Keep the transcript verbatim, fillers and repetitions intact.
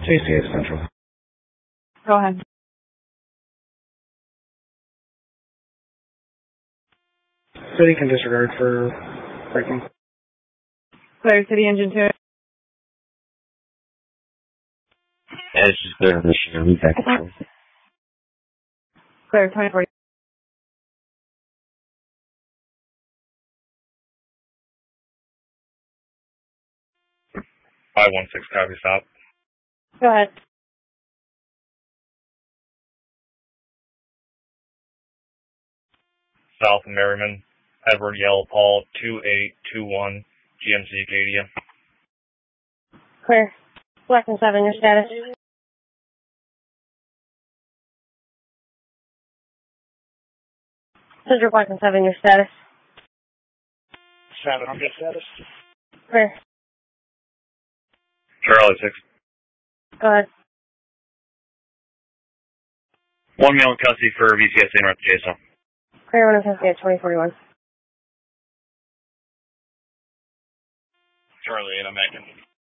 J C A Central. Go ahead. City can disregard for braking. Clear City Engine two. Yeah, it's just clear on the share. We back and forth. Clear twenty-four. five one six, copy, stop. Go ahead. South of Merriman, Edward Yellow Paul, two eight two one, G M C Acadia. Clear. Black and seven, your status. Central Black and seven, your status. Seven on good status. Clear. Charlie six. Go ahead. One male in custody for V C S A North J S O. Clear one in custody at twenty forty-one. Charlie eight, I'm acting.